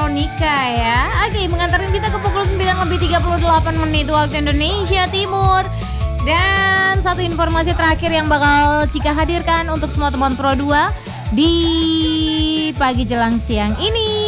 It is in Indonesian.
Monica ya. Oke, mengantarkan kita ke pukul 9:38 waktu Indonesia Timur. Dan satu informasi terakhir yang bakal Cika hadirkan untuk semua teman Pro 2 di pagi jelang siang ini.